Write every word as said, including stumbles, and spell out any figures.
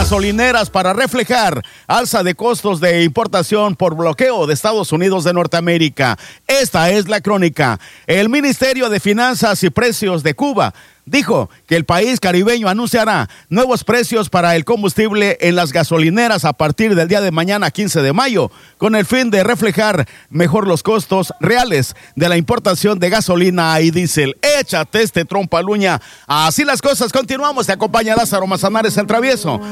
gasolineras para reflejar alza de costos de importación por bloqueo de Estados Unidos de Norteamérica. Esta es la crónica. El Ministerio de Finanzas y Precios de Cuba dijo que el país caribeño anunciará nuevos precios para el combustible en las gasolineras a partir del día de mañana, quince de mayo, con el fin de reflejar mejor los costos reales de la importación de gasolina y diésel. Échate este trompaluña. Así las cosas, continuamos. Te acompaña Lázaro Manzanares, el travieso.